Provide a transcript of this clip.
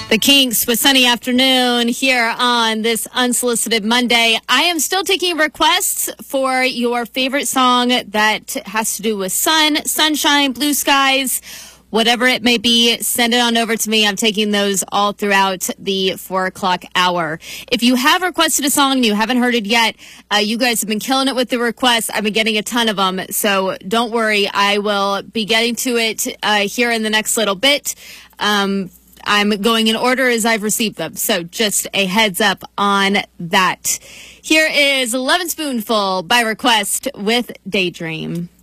The Kinks with Sunny Afternoon here on this unsolicited Monday. I am still taking requests for your favorite song that has to do with sun, sunshine, blue skies, whatever it may be. Send it on over to me. I'm taking those all throughout the 4 o'clock hour. If you have requested a song and you haven't heard it yet, you guys have been killing it with the requests. I've been getting a ton of them. So don't worry. I will be getting to it here in the next little bit. I'm going in order as I've received them. So just a heads up on that. Here is 11 Spoonful by request with Daydream.